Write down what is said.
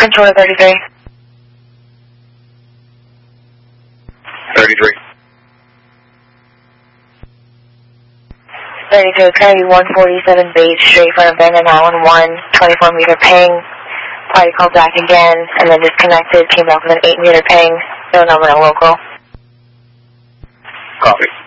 Controller 33. 33. 32, carry 147 base straight front of Van Allen 1, 24-meter ping. Party called back again, and then disconnected, came back with an 8-meter ping. No number, no local. Copy.